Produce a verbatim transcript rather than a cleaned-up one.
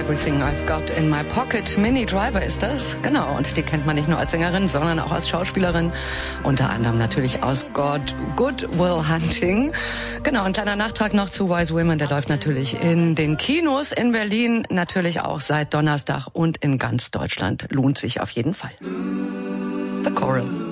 Everything I've Got in My Pocket. Minnie Driver ist das, genau. Und die kennt man nicht nur als Sängerin, sondern auch als Schauspielerin. Unter anderem natürlich aus God, Good Will Hunting. Genau, ein kleiner Nachtrag noch zu Wise Women. Der läuft natürlich in den Kinos in Berlin, natürlich auch seit Donnerstag und in ganz Deutschland. Lohnt sich auf jeden Fall. The Coral.